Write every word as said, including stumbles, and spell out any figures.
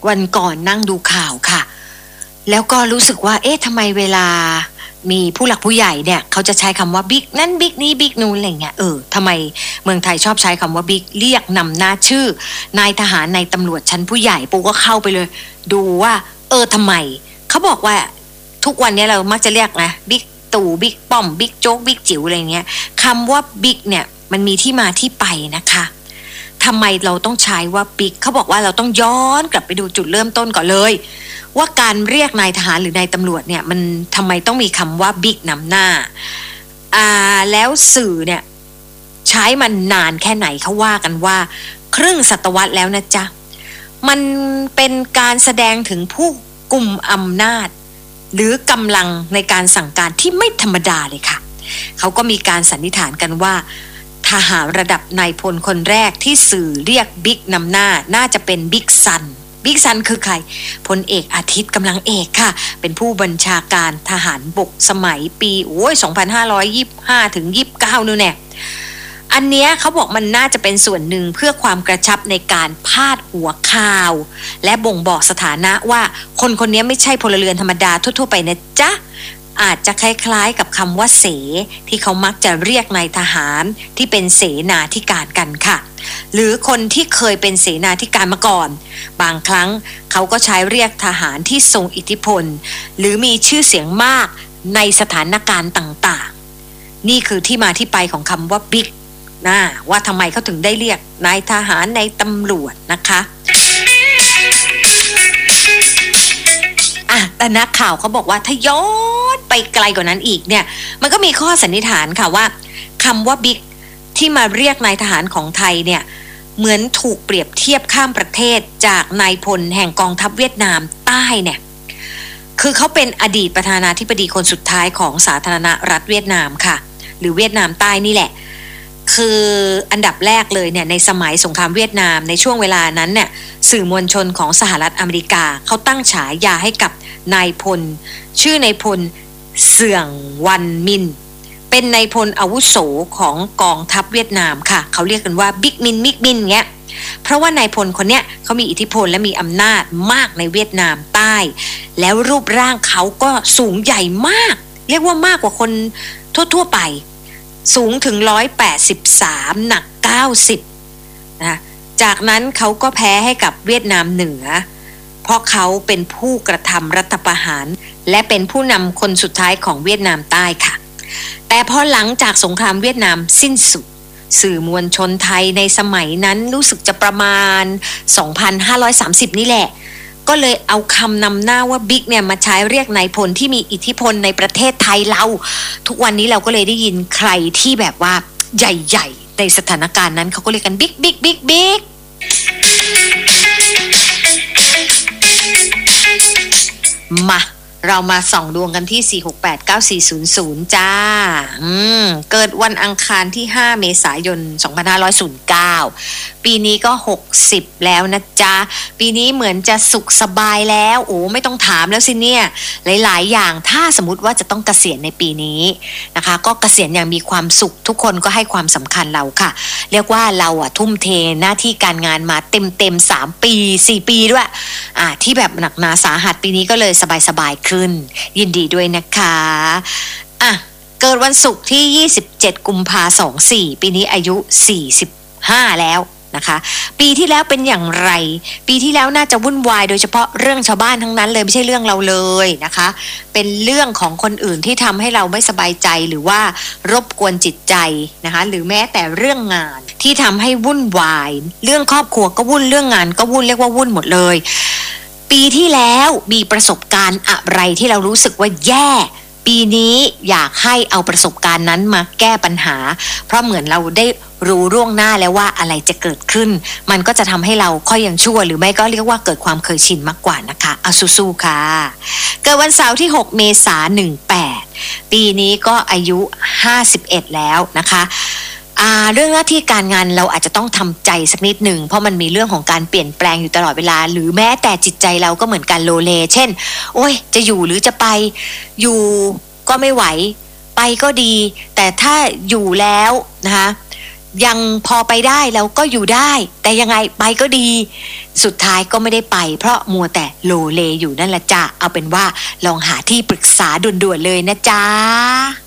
วันก่อนนั่งดูข่าวค่ะแล้วก็รู้สึกว่าเอ๊ะทำไมเวลามีผู้หลักผู้ใหญ่เนี่ยเขาจะใช้คำว่าบิ๊กนั่นบิ๊กนี้บิ๊กนู้นอะไรเงี้ยเออทำไมเมืองไทยชอบใช้คำว่าบิ๊กเรียกนำหน้าชื่อนายทหารนายตำรวจชั้นผู้ใหญ่ปูก็เข้าไปเลยดูว่าเออทำไมเขาบอกว่าทุกวันนี้เรามักจะเรียกนะบิ๊กตู่บิ๊กป้อมบิ๊กโจ๊กบิ๊กจิ๋วอะไรเงี้ยคำว่าบิ๊กเนี่ยมันมีที่มาที่ไปนะคะทำไมเราต้องใช้ว่าบิ๊กเขาบอกว่าเราต้องย้อนกลับไปดูจุดเริ่มต้นก่อนเลยว่าการเรียกนายทหารหรือนายตำรวจเนี่ยมันทำไมต้องมีคำว่าบิ๊กนำหน้าอ่าแล้วสื่อเนี่ยใช้มันนานแค่ไหนเขาว่ากันว่าครึ่งศตวรรษแล้วนะจ๊ะมันเป็นการแสดงถึงผู้กุมอำนาจหรือกำลังในการสั่งการที่ไม่ธรรมดาเลยค่ะเขาก็มีการสันนิษฐานกันว่าทหารระดับนายพลคนแรกที่สื่อเรียกบิ๊กนำหน้าน่าจะเป็นบิ๊กซันบิ๊กซันคือใครพลเอกอาทิตย์กำลังเอกค่ะเป็นผู้บัญชาการทหารบกสมัยปีโอ้ยสองพันห้าร้อยยี่สิบห้าถึงยี่สิบเก้านู่นแน่อันเนี้ยเขาบอกมันน่าจะเป็นส่วนหนึ่งเพื่อความกระชับในการพาดหัวข่าวและบ่งบอกสถานะว่าคนคนนี้ไม่ใช่พลเรือนธรรมดาทั่วๆไปนะจ๊ะอาจจะคล้ายๆกับคำว่าเสที่เขามักจะเรียกนายทหารที่เป็นเสนาธิการกันค่ะหรือคนที่เคยเป็นเสนาธิการมาก่อนบางครั้งเขาก็ใช้เรียกทหารที่ทรงอิทธิพลหรือมีชื่อเสียงมากในสถานการณ์ต่างๆนี่คือที่มาที่ไปของคำว่าบิ๊กนะว่าทำไมเขาถึงได้เรียกนายทหารนายตำรวจนะคะอ่ะแต่นักข่าวเขาบอกว่าถ้าย้อนไปไกลกว่านั้นอีกเนี่ยมันก็มีข้อสันนิษฐานค่ะว่าคำว่าบิ๊กที่มาเรียกนายทหารของไทยเนี่ยเหมือนถูกเปรียบเทียบข้ามประเทศจากนายพลแห่งกองทัพเวียดนามใต้เนี่ยคือเขาเป็นอดีตประธานาธิบดีคนสุดท้ายของสาธารณรัฐเวียดนามค่ะหรือเวียดนามใต้นี่แหละคืออันดับแรกเลยเนี่ยในสมัยสงครามเวียดนามในช่วงเวลานั้นเนี่ยสื่อมวลชนของสหรัฐอเมริกาเขาตั้งฉายาให้กับนายพลชื่อนายพลเสื่องวันมินเป็นนายพลอาวุโสของกองทัพเวียดนามค่ะเขาเรียกกันว่าบิ๊กมินมิกมินเงี้ยเพราะว่านายพลคนเนี้ยเขามีอิทธิพลและมีอำนาจมากในเวียดนามใต้แล้วรูปร่างเขาก็สูงใหญ่มากเรียกว่ามากกว่าคนทั่วๆไปสูงถึงหนึ่งร้อยแปดสิบสามหนักเก้าสิบนะจากนั้นเขาก็แพ้ให้กับเวียดนามเหนือเพราะเขาเป็นผู้กระทำรัฐประหารและเป็นผู้นำคนสุดท้ายของเวียดนามใต้ค่ะแต่พอหลังจากสงครามเวียดนามสิ้นสุดสื่อมวลชนไทยในสมัยนั้นรู้สึกจะประมาณ สองพันห้าร้อยสามสิบ นี่แหละก็เลยเอาคำนำหน้าว่าบิ๊กเนี่ยมาใช้เรียกนายพลที่มีอิทธิพลในประเทศไทยเราทุกวันนี้เราก็เลยได้ยินใครที่แบบว่าใหญ่ๆในสถานการณ์นั้นเขาก็เรียกกันบิ๊กบิ๊กบิ๊กบิ๊กมาเรามาส่องดวงกันที่สี่ หก แปด เก้า สี่ ศูนย์ ศูนย์จ้าอืมเกิดวันอังคารที่ห้าเมษายนสองพันห้าร้อยเก้าปีนี้ก็หกสิบแล้วนะจ๊ะปีนี้เหมือนจะสุขสบายแล้วโอ้ไม่ต้องถามแล้วสิเนี่ยหลายๆอย่างถ้าสมมุติว่าจะต้องเกษียณในปีนี้นะคะก็เกษียณอย่างมีความสุขทุกคนก็ให้ความสำคัญเราค่ะเรียกว่าเราอะทุ่มเทหน้าที่การงานมาเต็มๆสามปีสี่ปีด้วยอ่าที่แบบหนักหนาสาหัสปีนี้ก็เลยสบายๆขึ้นยินดีด้วยนะคะอ่ะเกิดวันศุกร์ที่ยี่สิบเจ็ดกุมภาพันธ์สองพันสี่ปีนี้อายุสี่สิบห้าแล้วนะคะปีที่แล้วเป็นอย่างไรปีที่แล้วน่าจะวุ่นวายโดยเฉพาะเรื่องชาวบ้านทั้งนั้นเลยไม่ใช่เรื่องเราเลยนะคะเป็นเรื่องของคนอื่นที่ทำให้เราไม่สบายใจหรือว่ารบกวนจิตใจนะคะหรือแม้แต่เรื่องงานที่ทำให้วุ่นวายเรื่องครอบครัวก็วุ่นเรื่องงานก็วุ่นเรียกว่าวุ่นหมดเลยปีที่แล้วมีประสบการณ์อะไรที่เรารู้สึกว่าแย่ปีนี้อยากให้เอาประสบการณ์นั้นมาแก้ปัญหาเพราะเหมือนเราได้รู้ล่วงหน้าแล้วว่าอะไรจะเกิดขึ้นมันก็จะทำให้เราค่อยยังชั่วหรือไม่ก็เรียกว่าเกิดความเคยชินมากกว่านะคะเอาสู้ๆค่ะเกิดวันเสาร์ที่หกเมษายนสิบแปดปีนี้ก็อายุห้าสิบเอ็ดแล้วนะคะอ่าเรื่องหน้าที่การงานเราอาจจะต้องทำใจสักนิดหนึ่งเพราะมันมีเรื่องของการเปลี่ยนแปลงอยู่ตลอดเวลาหรือแม้แต่จิตใจเราก็เหมือนกันโลเลเช่นโอ้ยจะอยู่หรือจะไปอยู่ก็ไม่ไหวไปก็ดีแต่ถ้าอยู่แล้วนะคะยังพอไปได้แล้วก็อยู่ได้แต่ยังไงไปก็ดีสุดท้ายก็ไม่ได้ไปเพราะมัวแต่โลเลอยู่นั่นแหละจ้ะเอาเป็นว่าลองหาที่ปรึกษาด่วนๆเลยนะจ๊ะ